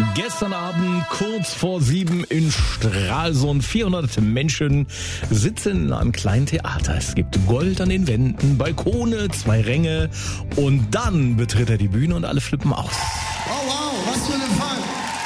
Gestern Abend kurz vor 7 in Stralsund. 400 Menschen sitzen in einem kleinen Theater. Es gibt Gold an den Wänden, Balkone, 2 Ränge und dann betritt er die Bühne und alle flippen aus. Oh wow, was für ein Empfang.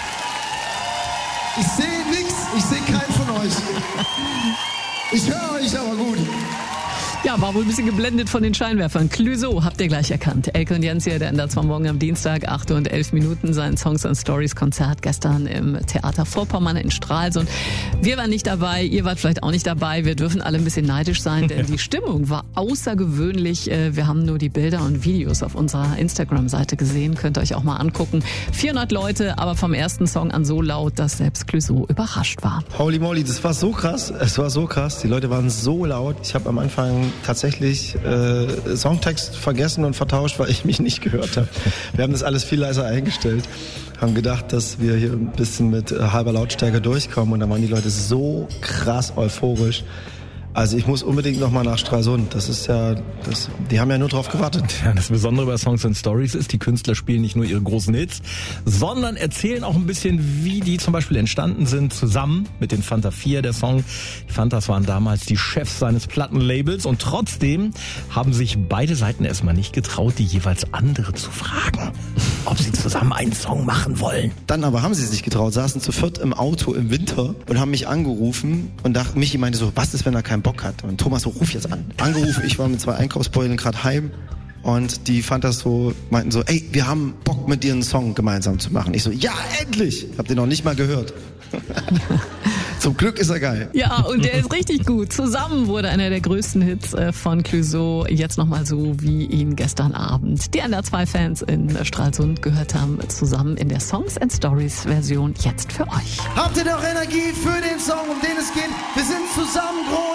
Ich sehe nichts, ich sehe keinen von euch. Ich höre euch aber gut. Ja, war wohl ein bisschen geblendet von den Scheinwerfern. Clouseau habt ihr gleich erkannt. Elke und Jens hier, der ändert zwar morgen am Dienstag 8 Uhr und 11 Minuten sein Songs and Stories Konzert gestern im Theater Vorpommern in Stralsund. Wir waren nicht dabei, ihr wart vielleicht auch nicht dabei. Wir dürfen alle ein bisschen neidisch sein, denn die Stimmung war außergewöhnlich. Wir haben nur die Bilder und Videos auf unserer Instagram-Seite gesehen. Könnt ihr euch auch mal angucken. 400 Leute, aber vom ersten Song an so laut, dass selbst Clouseau überrascht war. Holy moly, das war so krass. Es war so krass. Die Leute waren so laut. Ich habe am Anfang tatsächlich Songtext vergessen und vertauscht, weil ich mich nicht gehört habe. Wir haben das alles viel leiser eingestellt, haben gedacht, dass wir hier ein bisschen mit halber Lautstärke durchkommen und dann waren die Leute so krass euphorisch. Also ich muss unbedingt nochmal nach Stralsund. Das ist ja, die haben ja nur drauf gewartet. Ja, das Besondere bei Songs and Stories ist, die Künstler spielen nicht nur ihre großen Hits, sondern erzählen auch ein bisschen, wie die zum Beispiel entstanden sind, zusammen mit den Fanta 4, der Song. Die Fantas waren damals die Chefs seines Plattenlabels und trotzdem haben sich beide Seiten erstmal nicht getraut, die jeweils andere zu fragen, ob sie zusammen einen Song machen wollen. Dann aber haben sie sich getraut, saßen zu viert im Auto im Winter und haben mich angerufen und Michi meinte so, was ist, wenn er keinen Bock hat? Und Thomas so, ruf jetzt an. Angerufen, ich war mit 2 Einkaufsbeuteln gerade heim und die Fantas so, meinten so, ey, wir haben Bock mit dir einen Song gemeinsam zu machen. Ich so, ja, endlich! Hab den noch nicht mal gehört. Zum Glück ist er geil. Ja, und der ist richtig gut. Zusammen wurde einer der größten Hits von Clouseau. Jetzt nochmal so, wie ihn gestern Abend die NDR 2 Fans in Stralsund gehört haben, zusammen in der Songs and Stories Version jetzt für euch. Habt ihr noch Energie für den Song, um den es geht? Wir sind zusammen groß.